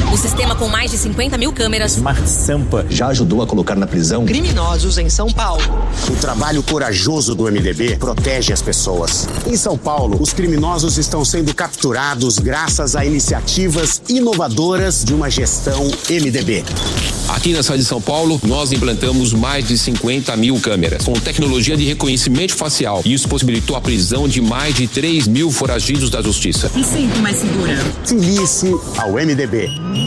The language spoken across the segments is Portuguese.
O sistema com mais de 50 mil câmeras. Smart Sampa já ajudou a colocar na prisão criminosos em São Paulo. O trabalho corajoso do MDB protege as pessoas. Em São Paulo, os criminosos estão sendo capturados graças a iniciativas inovadoras de uma gestão MDB. Aqui na cidade de São Paulo, nós implantamos mais de 50 mil câmeras, com tecnologia de reconhecimento facial. Isso possibilitou a prisão de mais de 3 mil foragidos da justiça. Me sinto mais segura. Filie-se ao MDB.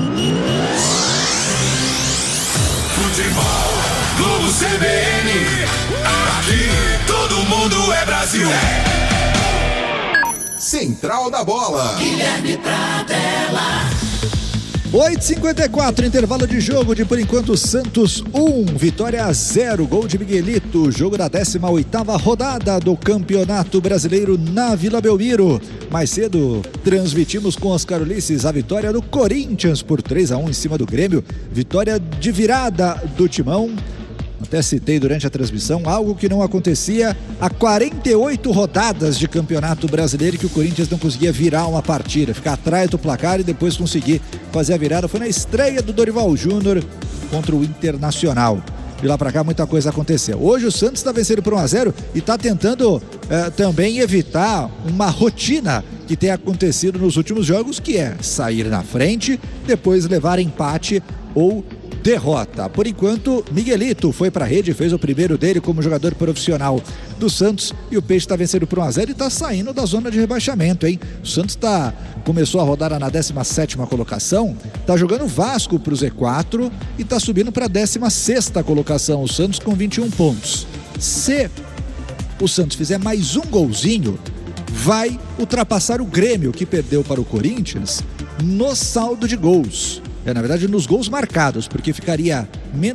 Futebol, Globo CBN, aqui todo mundo é Brasil. Central da Bola. Guilherme Pradella. 8h54, intervalo de jogo de, por enquanto, Santos 1, Vitória 0, gol de Miguelito, jogo da 18ª rodada do Campeonato Brasileiro na Vila Belmiro. Mais cedo, transmitimos com Oscar Ulisses a vitória do Corinthians por 3-1 em cima do Grêmio, vitória de virada do Timão. Até citei durante a transmissão algo que não acontecia há 48 rodadas de Campeonato Brasileiro, que o Corinthians não conseguia virar uma partida, ficar atrás do placar e depois conseguir fazer a virada. Foi na estreia do Dorival Júnior contra o Internacional. De lá pra cá muita coisa aconteceu. Hoje o Santos está vencendo por 1-0 e está tentando também evitar uma rotina que tem acontecido nos últimos jogos, que é sair na frente, depois levar empate ou derrota. Por enquanto, Miguelito foi pra rede, fez o primeiro dele como jogador profissional do Santos, e o Peixe está vencendo por 1-0 e está saindo da zona de rebaixamento, hein? O Santos começou a rodada na 17ª colocação, está jogando Vasco pro Z4 e está subindo para a 16ª colocação, o Santos com 21 pontos. Se o Santos fizer mais um golzinho, vai ultrapassar o Grêmio, que perdeu para o Corinthians, no saldo de gols. Na verdade, nos gols marcados, porque ficaria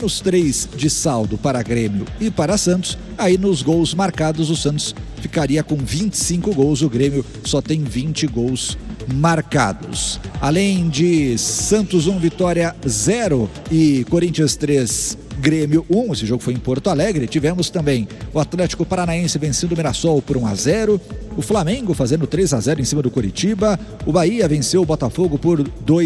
-3 de saldo para Grêmio e para Santos. Aí nos gols marcados, o Santos ficaria com 25 gols, o Grêmio só tem 20 gols marcados. Além de Santos 1, Vitória 0 e Corinthians 3, Grêmio 1, esse jogo foi em Porto Alegre. Tivemos também o Atlético Paranaense vencendo o Mirassol por 1-0, o Flamengo fazendo 3-0 em cima do Coritiba, o Bahia venceu o Botafogo por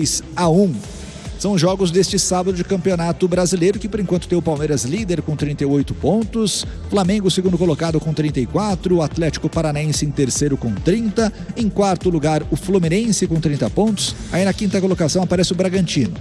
2-1. São jogos deste sábado de Campeonato Brasileiro, que por enquanto tem o Palmeiras líder com 38 pontos, Flamengo segundo colocado com 34, o Atlético Paranaense em terceiro com 30, em quarto lugar o Fluminense com 30 pontos, aí na quinta colocação aparece o Bragantino.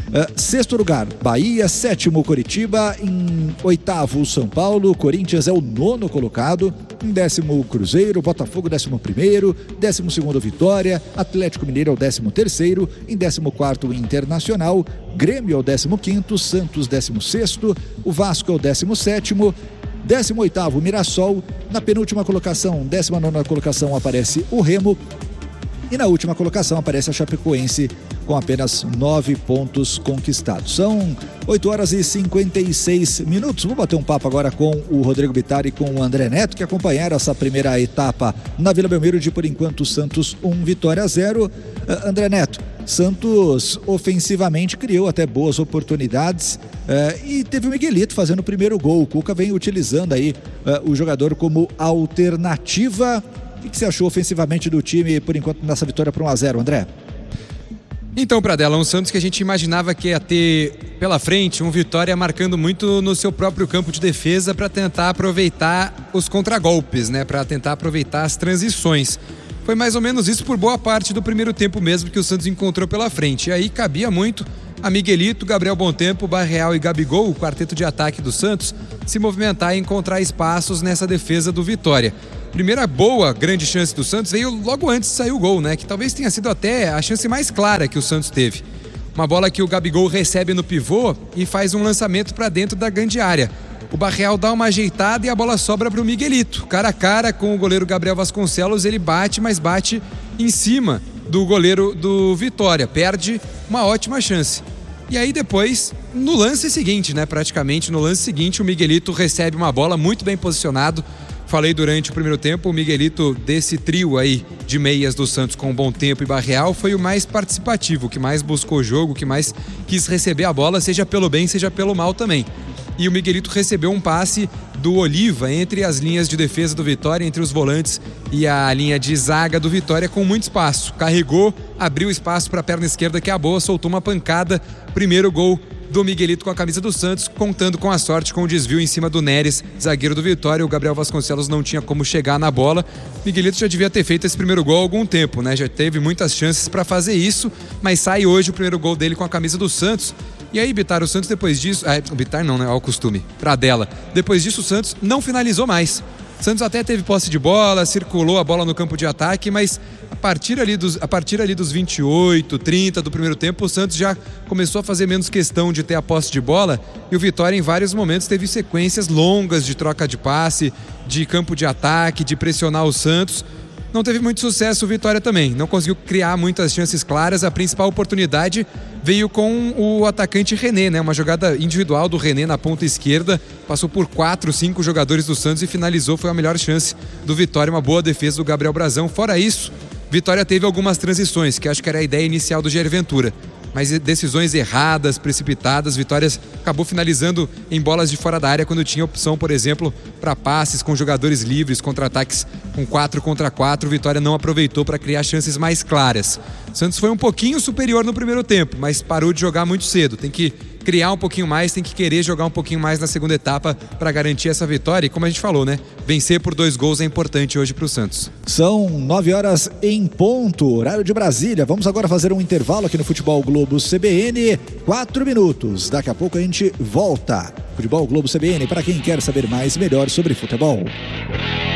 Sexto lugar, Bahia, sétimo Coritiba, em oitavo o São Paulo, Corinthians é o nono colocado, em décimo o Cruzeiro, Botafogo 11º, 12º Vitória, Atlético Mineiro é o 13º, em 14º o Internacional, Grêmio é o 15º, Santos 16º, o Vasco é o 17º, 18º Mirassol, na penúltima colocação, 19ª colocação aparece o Remo, e na última colocação aparece a Chapecoense com apenas 9 pontos conquistados. São 8h56. Vou bater um papo agora com o Rodrigo Bittar e com o André Neto, que acompanharam essa primeira etapa na Vila Belmiro de, por enquanto, Santos 1, Vitória 0. André Neto, Santos ofensivamente criou até boas oportunidades e teve o Miguelito fazendo o primeiro gol. O Cuca vem utilizando aí o jogador como alternativa. O que você achou ofensivamente do time, por enquanto, nessa vitória por 1-0, André? Então, Pradella, um Santos que a gente imaginava que ia ter pela frente um Vitória marcando muito no seu próprio campo de defesa para tentar aproveitar os contragolpes, né? Para tentar aproveitar as transições. Foi mais ou menos isso por boa parte do primeiro tempo mesmo que o Santos encontrou pela frente. E aí cabia muito a Miguelito, Gabriel Bontempo, Barreal e Gabigol, o quarteto de ataque do Santos, se movimentar e encontrar espaços nessa defesa do Vitória. Primeira boa, grande chance do Santos veio logo antes de sair o gol, né? Que talvez tenha sido até a chance mais clara que o Santos teve. Uma bola que o Gabigol recebe no pivô e faz um lançamento para dentro da grande área. O Barreal dá uma ajeitada e a bola sobra para o Miguelito. Cara a cara com o goleiro Gabriel Vasconcelos, ele bate, mas bate em cima do goleiro do Vitória. Perde uma ótima chance. E aí depois, no lance seguinte, né? Praticamente no lance seguinte, o Miguelito recebe uma bola muito bem posicionado. Falei durante o primeiro tempo, o Miguelito desse trio aí de meias do Santos com Bontempo e Barreal foi o mais participativo, que mais buscou o jogo, que mais quis receber a bola, seja pelo bem, seja pelo mal também. e o Miguelito recebeu um passe do Oliva entre as linhas de defesa do Vitória, entre os volantes e a linha de zaga do Vitória, com muito espaço. Carregou, abriu espaço para a perna esquerda, que é a boa, soltou uma pancada. Primeiro gol do Miguelito com a camisa do Santos, contando com a sorte, com o desvio em cima do Neres, zagueiro do Vitória. O Gabriel Vasconcelos não tinha como chegar na bola. Miguelito já devia ter feito esse primeiro gol há algum tempo, né? Já teve muitas chances para fazer isso, mas sai hoje o primeiro gol dele com a camisa do Santos. E aí, Bitar, o Santos depois disso... Bitar não, né? Ao costume. Pradella. Depois disso, o Santos não finalizou mais. O Santos até teve posse de bola, circulou a bola no campo de ataque, mas a partir ali dos 28, 30 do primeiro tempo, o Santos já começou a fazer menos questão de ter a posse de bola, e o Vitória em vários momentos teve sequências longas de troca de passe, de campo de ataque, de pressionar o Santos. Não teve muito sucesso o Vitória também, não conseguiu criar muitas chances claras. A principal oportunidade veio com o atacante René, né? Uma jogada individual do René na ponta esquerda, passou por 4, 5 jogadores do Santos e finalizou. Foi a melhor chance do Vitória, uma boa defesa do Gabriel Brazão. Fora isso, Vitória teve algumas transições, que acho que era a ideia inicial do Jair Ventura, mas decisões erradas, precipitadas. Vitória acabou finalizando em bolas de fora da área quando tinha opção, por exemplo, para passes com jogadores livres, contra-ataques com 4 contra 4. Vitória não aproveitou para criar chances mais claras. Santos foi um pouquinho superior no primeiro tempo, mas parou de jogar muito cedo. Tem que criar um pouquinho mais, tem que querer jogar um pouquinho mais na segunda etapa para garantir essa vitória. E como a gente falou, né? Vencer por 2 gols é importante hoje para o Santos. São 9 horas em ponto, horário de Brasília. Vamos agora fazer um intervalo aqui no Futebol Globo CBN, 4 minutos. Daqui a pouco a gente volta. Futebol Globo CBN, para quem quer saber mais e melhor sobre futebol.